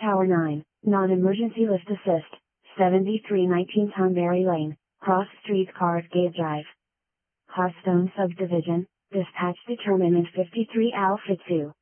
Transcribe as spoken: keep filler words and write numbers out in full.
Tower nine, non-emergency lift assist, seventy-three nineteen Tonberry Lane, Cross Street Cartgate Drive. Hearthstone Subdivision, dispatch determinant fifty-three Alpha two.